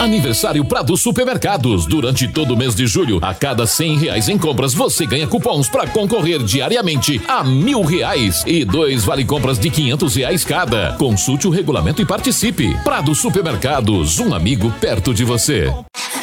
Aniversário Prado Supermercados. Durante todo o mês de julho, a cada R$100 em compras, você ganha cupons para concorrer diariamente a R$1.000 e 2 vale compras de R$500 cada. Consulte o regulamento e participe. Prado Supermercados, um amigo perto de você.